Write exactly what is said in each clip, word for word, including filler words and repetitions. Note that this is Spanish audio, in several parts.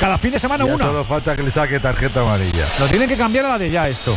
Cada fin de semana ya una. Solo falta que le saque tarjeta amarilla. Lo tienen que cambiar a la de ya esto.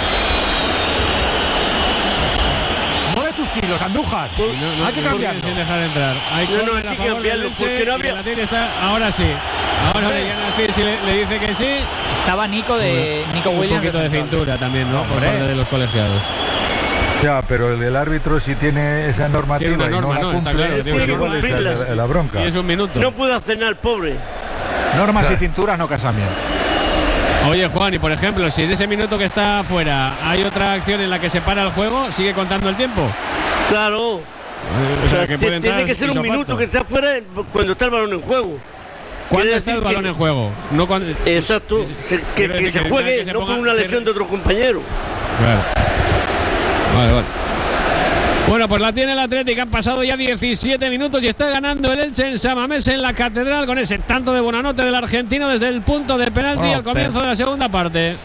Mueve tus hilos, Andújar. No, no, hay que no, cambiarlo. Sin dejar entrar. Hay no, no, córner hay a que favor cambiarlo, del Elche, porque no habría- y la tiene está, ahora sí. Ahora Orellana sí le, le dice que sí. Estaba Nico de Nico Un Williams. poquito de cintura también, ¿no? Por Hombre. parte de los colegiados. Ya, pero el, el árbitro si tiene esa normativa Tiene una y norma, no la ¿no? Está cumple, claro, tiene que pues igual está cumplirlas. la, la bronca. Y es un minuto. No puede hacer nada el pobre. Normas Claro. y cinturas no casan bien. Oye, Juan, y por ejemplo, si en ese minuto que está fuera hay otra acción en la que se para el juego, ¿sigue contando el tiempo? Claro. O O sea, que te- puede entrar tiene que ser un isofacto. minuto que esté afuera cuando está el balón en juego. ¿Cuándo Quiere está el decir balón que- en juego? No cuando... Exacto. Se- que quiere que decir se que juegue, que se no ponga- por una se- lesión de otro compañero. Claro. Vale, vale. Bueno, pues la tiene el Atlético. Han pasado ya diecisiete minutos y está ganando el Elche en San Mamés, en la Catedral, con ese tanto de Buonanotte del argentino desde el punto de penalti Oh, al comienzo pero- de la segunda parte.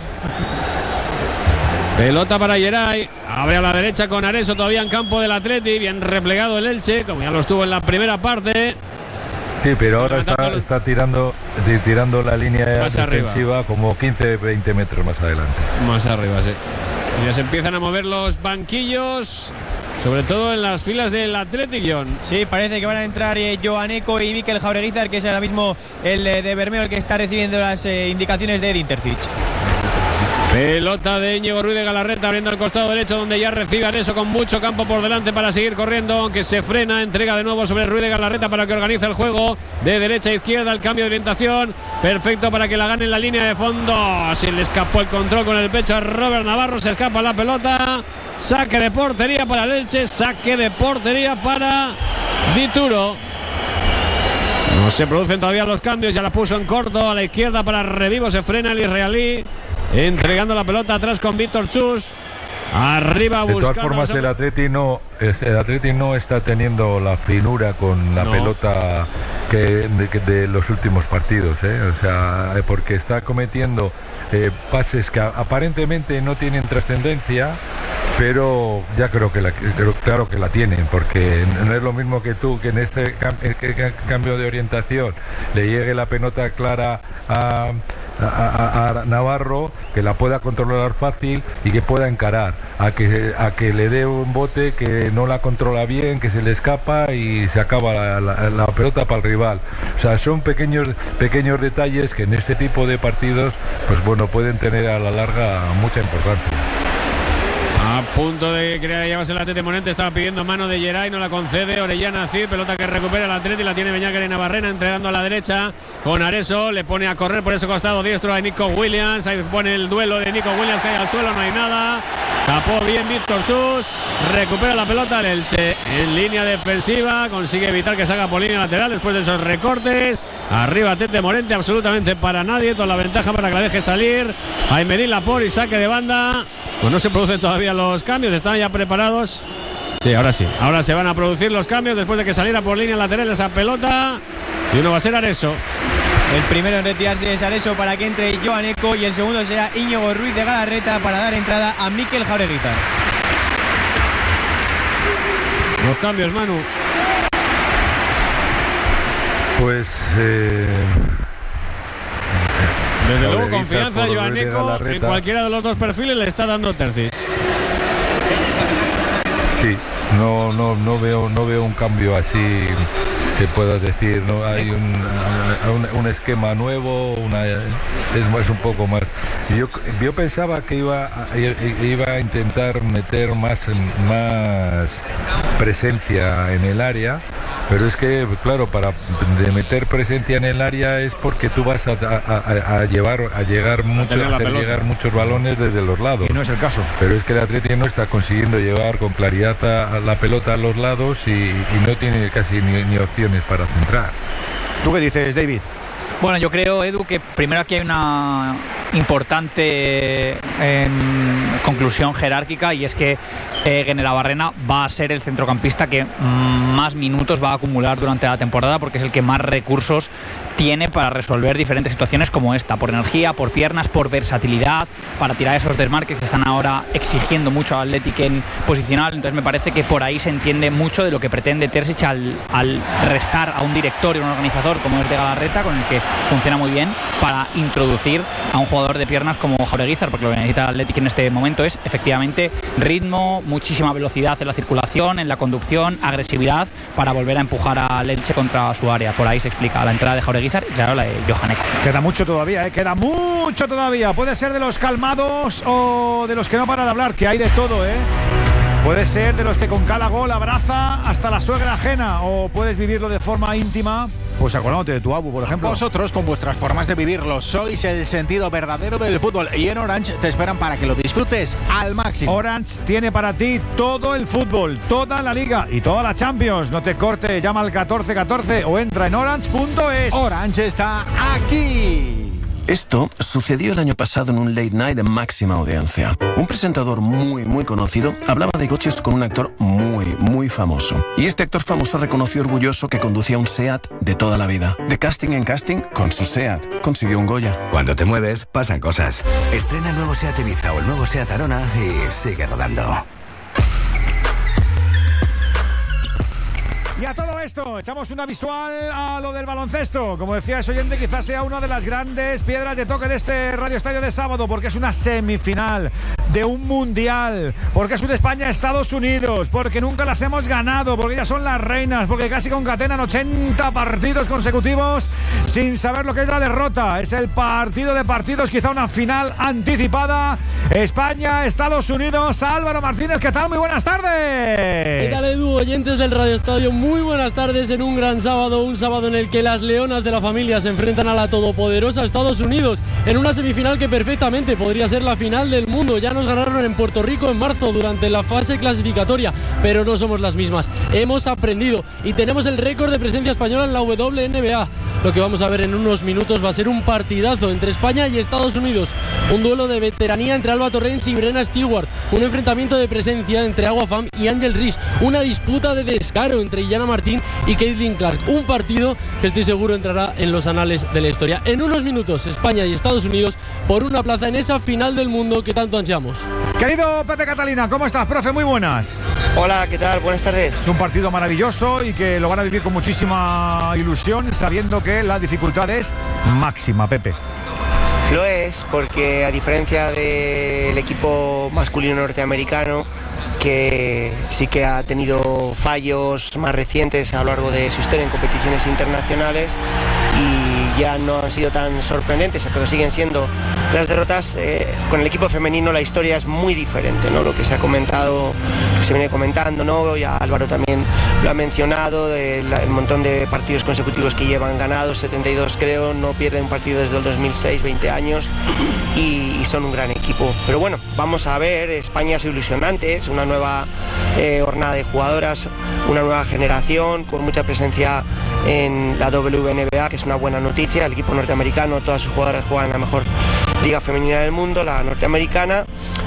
Pelota para Geray. Abre a la derecha con Areso todavía en campo del Atleti. Bien replegado el Elche, como ya lo estuvo en la primera parte. Sí, pero ahora Levantando está, los- está tirando, sí, tirando la línea Más arriba. defensiva como quince veinte metros más adelante. Más arriba, sí. Y ya se empiezan a mover los banquillos, sobre todo en las filas del Athletic, John. Sí, parece que van a entrar eh, Joaneco y Mikel Jaureguizar, que es ahora mismo el eh, de Bermeo el que está recibiendo las eh, indicaciones de Edin Terzic. Pelota de Íñigo Ruiz de Galarreta abriendo al costado derecho, donde ya recibe Areso con mucho campo por delante para seguir corriendo, aunque se frena, entrega de nuevo sobre Ruiz de Galarreta para que organice el juego de derecha a izquierda, el cambio de orientación perfecto para que la gane en la línea de fondo. Se le escapó el control con el pecho a Robert Navarro, se escapa la pelota, saque de portería para el Elche, saque de portería para Dituro. No se producen todavía los cambios, ya la puso en corto a la izquierda para Revivo, se frena el israelí, entregando la pelota atrás con Víctor Chus. Arriba De buscando. todas formas, el Atleti no, es- el Atleti no está teniendo la finura con la No. pelota que de, que de los últimos partidos, ¿eh? O sea, eh, porque está cometiendo eh, pases que a- aparentemente no tienen trascendencia, pero ya creo que la, creo, claro que la tienen, porque no es lo mismo que tú que en este cam- eh, que- que cambio de orientación le llegue la pelota clara a A, a- a Navarro, que la pueda controlar fácil y que pueda encarar, a que, a que le dé un bote que no la controla bien, que se le escapa y se acaba la, la- la pelota para el rival. O sea, son pequeños, pequeños detalles que en este tipo de partidos, pues bueno, pueden tener a la larga mucha importancia. A punto de crear llevarse el Atleti Monente, estaba pidiendo mano de Geray, no la concede Orellana Cid, pelota que recupera el Atleti, la tiene Beñáquer en Navarrena, entregando a la derecha con Areso, le pone a correr por ese costado diestro a Nico Williams, ahí pone el duelo de Nico Williams, cae al suelo, no hay nada, tapó bien Víctor Chus, recupera la pelota el Elche en línea defensiva, consigue evitar que salga por línea lateral después de esos recortes, arriba Tete Morente, absolutamente para nadie, toda la ventaja para que la deje salir, Aymeric Laporte y saque de banda. Pues no se producen todavía los cambios, están ya preparados. Sí, ahora sí, ahora se van a producir los cambios después de que saliera por línea lateral esa pelota. Y uno va a ser Areso. El primero en retirarse es Areso para que entre Joaneco y el segundo será Íñigo Ruiz de Galarreta para dar entrada a Mikel Jaureguizar. Los cambios, Manu. Pues eh, Desde luego, Jaureguizar confianza por Ruiz de Joaneco en Galarreta. cualquiera de los dos perfiles le está dando Terzic. sí, no, no, no veo, no veo un cambio así que puedas decir, no hay un, un, un esquema nuevo, una, es, es un poco más. Yo, yo pensaba que iba a, iba a intentar meter más, más presencia en el área, pero es que, claro, para de meter presencia en el área es porque tú vas a, a, a, a llevar, a llegar mucho, tener la a hacer pelota. llegar muchos balones desde los lados. Y no es el caso. Pero es que el Atleti no está consiguiendo llevar con claridad a, a la pelota a los lados y, y no tiene casi ni, ni opciones para centrar. ¿Tú qué dices, David? Bueno, yo creo, Edu, que primero aquí hay una importante eh, conclusión jerárquica, y es que eh, Guenenabarrena va a ser el centrocampista que mm, más minutos va a acumular durante la temporada, porque es el que más recursos tiene para resolver diferentes situaciones como esta, por energía, por piernas, por versatilidad, para tirar esos desmarques que están ahora exigiendo mucho al Athletic en posicional. Entonces me parece que por ahí se entiende mucho de lo que pretende Terzic al, al restar a un director y un organizador como es de Galarreta, con el que funciona muy bien, para introducir a un jugador de piernas como Jaureguizar, porque lo que necesita el Athletic en este momento es efectivamente ritmo, muchísima velocidad en la circulación, en la conducción, agresividad, para volver a empujar al Elche contra su área. Por ahí se explica la entrada de Jaureguizar y claro, la de Johan Eko. Queda mucho todavía, ¿eh? Queda mucho todavía. Puede ser de los calmados o de los que no paran de hablar, que hay de todo, ¿eh? Puede ser de los que con cada gol abraza hasta la suegra ajena, o puedes vivirlo de forma íntima, pues acordándote de tu abu, por ejemplo. Vosotros, con vuestras formas de vivirlo, sois el sentido verdadero del fútbol, y en Orange te esperan para que lo disfrutes al máximo. Orange tiene para ti todo el fútbol, toda la liga y toda la Champions. No te corte, llama al catorce catorce o entra en orange punto es. Orange está aquí. Esto sucedió el año pasado en un late night de máxima audiencia. Un presentador muy, muy conocido hablaba de coches con un actor muy, muy famoso. Y este actor famoso reconoció orgulloso que conducía un SEAT de toda la vida. De casting en casting, con su SEAT, consiguió un Goya. Cuando te mueves, pasan cosas. Estrena el nuevo SEAT Ibiza o el nuevo SEAT Arona y sigue rodando. Y a todo esto, echamos una visual a lo del baloncesto. Como decía ese oyente, quizás sea una de las grandes piedras de toque de este Radio Estadio de sábado, porque es una semifinal de un mundial, porque es un España-Estados Unidos, porque nunca las hemos ganado, porque ellas son las reinas, porque casi concatenan ochenta partidos consecutivos sin saber lo que es la derrota. Es el partido de partidos, quizá una final anticipada. España-Estados Unidos. Álvaro Martínez, ¿qué tal? Muy buenas tardes. ¿Qué tal, Edu? Oyentes del Radio Estadio, muy buenas tardes en un gran sábado, un sábado en el que las leonas de la familia se enfrentan a la todopoderosa Estados Unidos en una semifinal que perfectamente podría ser la final del mundo. Ya nos ganaron en Puerto Rico en marzo durante la fase clasificatoria, pero no somos las mismas. Hemos aprendido y tenemos el récord de presencia española en la W N B A. Lo que vamos a ver en unos minutos va a ser un partidazo entre España y Estados Unidos, un duelo de veteranía entre Alba Torrens y Brenna Stewart, un enfrentamiento de presencia entre Agua Fam y Ángel Reese, una disputa de descaro entre Yana Martín y Caitlin Clark, un partido que estoy seguro entrará en los anales de la historia. En unos minutos, España y Estados Unidos por una plaza en esa final del mundo que tanto ansiamos. Querido Pepe Catalina, ¿cómo estás, profe? Muy buenas. Hola, ¿qué tal? Buenas tardes. Es un partido maravilloso y que lo van a vivir con muchísima ilusión, sabiendo que la dificultad es máxima, Pepe. Lo es, porque a diferencia del equipo masculino norteamericano, que sí que ha tenido fallos más recientes a lo largo de su historia en competiciones internacionales y ya no han sido tan sorprendentes, pero siguen siendo las derrotas, eh, con el equipo femenino la historia es muy diferente, ¿no? Lo que se ha comentado, lo que se viene comentando, ¿no? Ya Álvaro también lo ha mencionado, el, el montón de partidos consecutivos que llevan ganados, setenta y dos creo, no pierden un partido desde el dos mil seis, veinte años, y, y son un gran equipo. Pero bueno, vamos a ver, España es ilusionante, es una nueva eh, hornada de jugadoras, una nueva generación con mucha presencia en la W N B A, que es una buena noticia. El equipo norteamericano, todas sus jugadoras juegan en la mejor liga femenina del mundo, la norteamericana,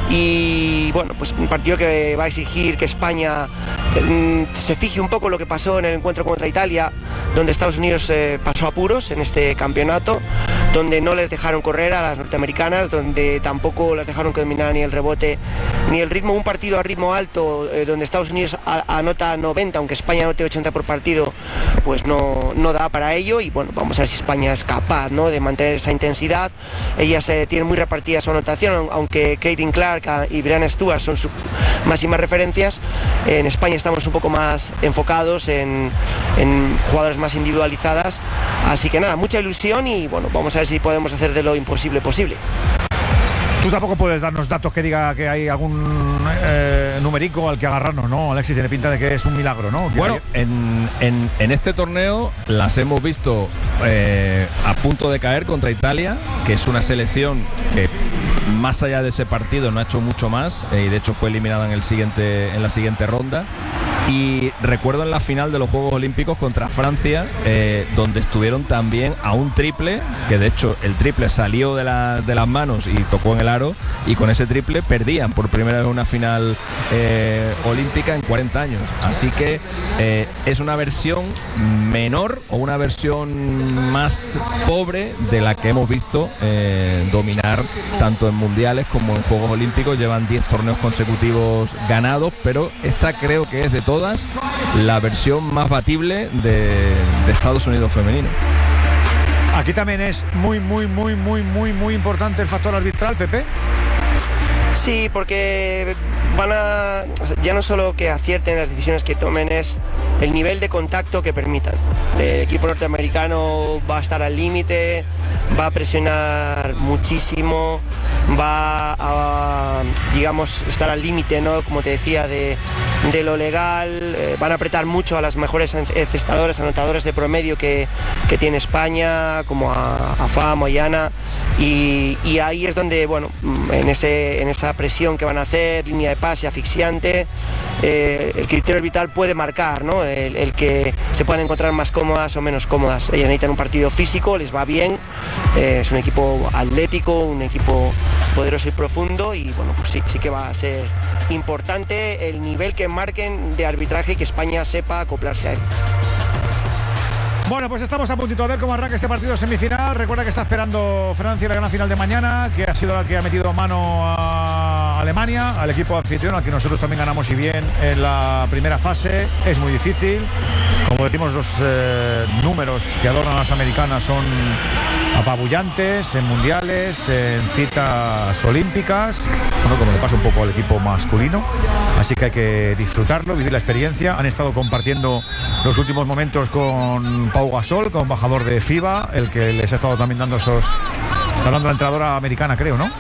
y bueno, pues un partido que va a exigir que España eh, se fije un poco lo que pasó en el encuentro contra Italia, donde Estados Unidos eh, pasó apuros en este campeonato, donde no les dejaron correr a las norteamericanas, donde tampoco les dejaron que dominaran ni el rebote ni el ritmo. Un partido a ritmo alto, eh, donde Estados Unidos a, anota noventa, aunque España anote ochenta por partido, pues no, no da para ello. Y bueno, vamos a ver si España es capaz, ¿no?, de mantener esa intensidad. Ellas eh, tienen muy repartida su anotación, aunque Caitlin Clark y Brenna Stewart son sus máximas referencias. En España estamos un poco más enfocados en, en jugadoras más individualizadas, así que nada, mucha ilusión y bueno, vamos a ver si podemos hacer de lo imposible posible. Tú tampoco puedes darnos datos que diga que hay algún eh, numerico al que agarrarnos, ¿no? Alexis, tiene pinta de que es un milagro, ¿no? Que bueno, hay... en, en, en este torneo las hemos visto eh, a punto de caer contra Italia, que es una selección que más allá de ese partido no ha hecho mucho más, eh, y de hecho fue eliminada en, el siguiente, en la siguiente ronda. Y recuerdo en la final de los Juegos Olímpicos contra Francia, eh, donde estuvieron también a un triple, que de hecho el triple salió de, la, de las manos y tocó en el aro, y con ese triple perdían por primera vez una final eh, olímpica en cuarenta años. Así que eh, es una versión menor o una versión más pobre de la que hemos visto eh, dominar tanto en mundiales como en Juegos Olímpicos. Llevan diez torneos consecutivos ganados, pero esta creo que es de todas la versión más batible de, de Estados Unidos femenino. Aquí también es muy, muy, muy, muy, muy, muy importante el factor arbitral, Pepe. Sí, porque van a, ya no solo que acierten las decisiones que tomen, es el nivel de contacto que permitan. El equipo norteamericano va a estar al límite, va a presionar muchísimo, va a, digamos, estar al límite, ¿no? Como te decía, de, de lo legal. Eh, van a apretar mucho a las mejores encestadoras, anotadoras de promedio que, que tiene España, como a, a Fam o a Yana, y, y ahí es donde, bueno, en, ese, en esa presión que van a hacer, línea de pase asfixiante, eh, el criterio arbitral puede marcar, ¿no? El, el que se puedan encontrar más cómodas o menos cómodas. Ellas necesitan un partido físico, les va bien, eh, es un equipo atlético, un equipo poderoso y profundo, y bueno, pues sí, sí que va a ser importante el nivel que marquen de arbitraje y que España sepa acoplarse a él. Bueno, pues estamos a puntito de ver cómo arranca este partido semifinal. Recuerda que está esperando Francia la gran final de mañana, que ha sido la que ha metido mano a Alemania, al equipo anfitrión, al que nosotros también ganamos y bien en la primera fase. Es muy difícil. Como decimos, los eh, números que adornan a las americanas son apabullantes en mundiales, en citas olímpicas, bueno, como le pasa un poco al equipo masculino. Así que hay que disfrutarlo, vivir la experiencia. Han estado compartiendo los últimos momentos con Pau Gasol, con embajador de FIBA, el que les ha estado también dando esos... Está hablando la entrenadora americana, creo, ¿no?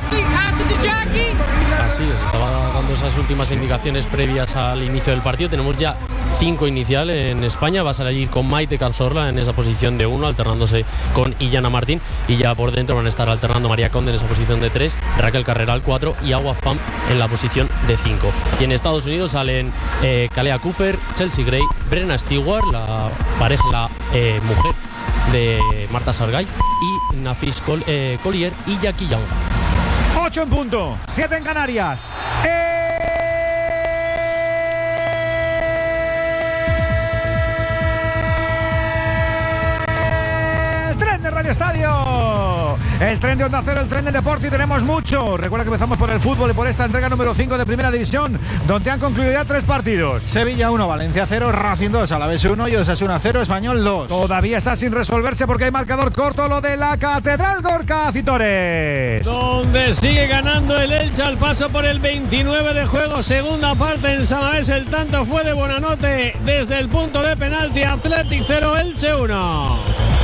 Así es, estaba dando esas últimas indicaciones previas al inicio del partido. Tenemos ya cinco inicial en España. Va a salir con Maite Cazorla en esa posición de uno, alternándose con Illana Martín, y ya por dentro van a estar alternando María Conde en esa posición de tres, Raquel Carreral cuatro y Agua Fam en la posición de cinco. Y en Estados Unidos salen eh, Kalea Cooper, Chelsea Gray, Brenna Stewart, la pareja, la eh, mujer de Marta Sargay, y Nafis Col eh, Collier y Jackie Young. ocho en punto, siete en Canarias. ¡Eh! Radio Estadio, el tren de Onda Cero, el tren del deporte, y tenemos mucho. Recuerda que empezamos por el fútbol y por esta entrega número cinco de Primera División, donde han concluido ya tres partidos. Sevilla uno, Valencia cero, Racing dos, Alavés uno y Osasuna cero, Español dos. Todavía está sin resolverse porque hay marcador corto, lo de la Catedral Gorka Citores, donde sigue ganando el Elche al paso por el veintinueve de juego. Segunda parte en Samamés, el tanto fue de Buenanote desde el punto de penalti. Athletic cero, Elche uno.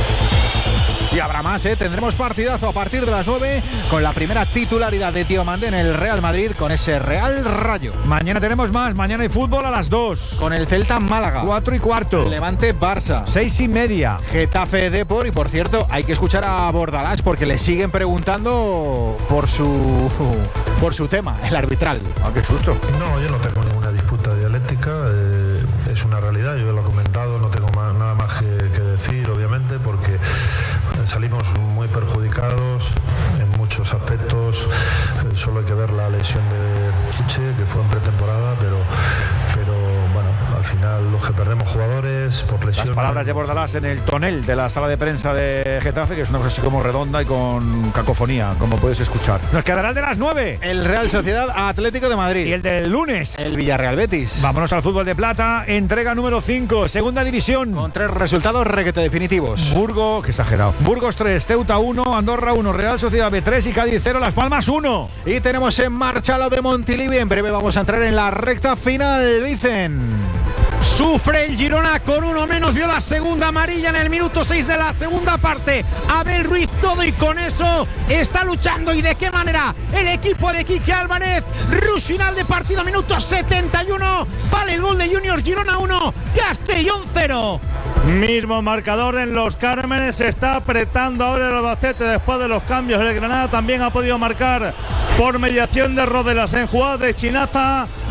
Y habrá más, ¿eh? Tendremos partidazo a partir de las nueve con la primera titularidad de Diomandé en el Real Madrid con ese Real Rayo. Mañana tenemos más, mañana hay fútbol a las dos. Con el Celta Málaga. Cuatro y cuarto. Levante Barça. Seis y media. Getafe Depor. Y por cierto, hay que escuchar a Bordalás porque le siguen preguntando por su por su tema, el arbitral. Ah, qué susto. No, yo no tengo ninguna disputa dialéctica. Eh, es una realidad, yo lo he comentado, no tengo más, nada más que, que decir, obviamente, porque salimos muy perjudicados en muchos aspectos. Eh, solo hay que ver la lesión de Puche, que fue en pretemporada, pero, pero bueno, al final los que perdemos jugadores por lesiones. Las palabras de Bordalás en el tonel de la sala de prensa de Getafe, que es una cosa así como redonda y con cacofonía, como puedes escuchar. Nos quedará el de las nueve. El Real Sociedad Atlético de Madrid. Y el del lunes. El Villarreal Betis. Vámonos al fútbol de plata, entrega número cinco, segunda división. Con tres resultados requete definitivos. Burgos, que exagerado. Burgos tres, Ceuta uno, Andorra uno, Real Sociedad B tres y Cádiz cero, Las Palmas uno. Y tenemos en marcha lo de Montilivi. En breve vamos a entrar en la recta final, dicen. Sufre el Girona con uno menos, vio la segunda amarilla en el minuto seis de la segunda parte. Abel Ruiz todo y con eso está luchando. ¿Y de qué manera? El equipo de Quique Álvarez. Rush final de partido, minuto setenta y uno. Vale el gol de Junior, Girona uno, Castellón cero. Mismo marcador en Los Cármenes, se está apretando ahora el Albacete después de los cambios. El Granada también ha podido marcar por mediación de Rodelas en jugada de Chinaza,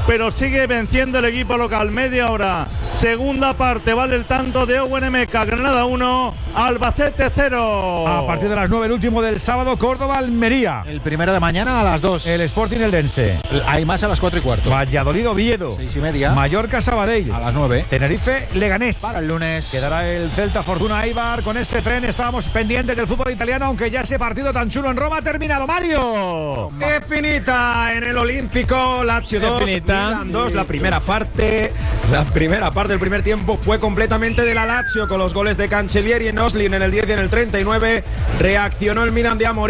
pero sigue venciendo el equipo local. Media hora, segunda parte, vale el tanto de Owen Emeka. Granada uno, Albacete cero. A partir de las nueve, el último del sábado, Córdoba-Almería. El primero de mañana a las dos. El Sporting Eldense. Hay más a las cuatro y cuarto. Valladolid-Oviedo. Seis y media. Mallorca-Sabadell. A las nueve. Tenerife-Leganés. Para el lunes. Quedará el Celta Fortuna Eibar. Con este tren estábamos pendientes del fútbol italiano, aunque ya ese partido tan chulo en Roma ha terminado. Mario. Es finita en el Olímpico. Lazio dos, Milan dos. La primera parte, la primera parte del primer tiempo fue completamente de la Lazio, con los goles de Cancellieri en Oslin en el diez y en el treinta y nueve. Reaccionó el Milan de Amorim.